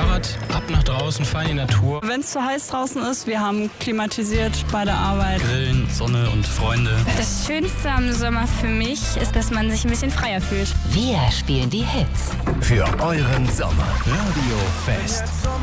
Fahrrad, ab nach draußen, fahren in die Natur. Wenn es zu heiß draußen ist, wir haben klimatisiert bei der Arbeit. Grillen, Sonne und Freunde. Das Schönste am Sommer für mich ist, dass man sich ein bisschen freier fühlt. Wir spielen die Hits. Für euren Sommer. Radio Fest.